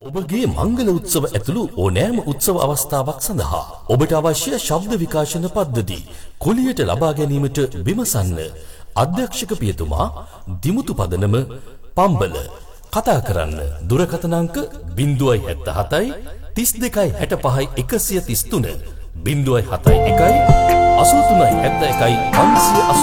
ඔබගේ මංගල උත්සව ඇතුළු ඕනෑම උත්සව අවස්ථාවක් සඳහා ඔබට අවශ්‍ය ශබ්ද විකාශන පද්ධති කුලියට ලබා ගැනීමට විමසන්න. අධ්‍යක්ෂක පියතුමා දිමුතු පදනම පම්බල. කතා කරන්න දුරකථන අංක 077 32 65 133 071 83 71 580.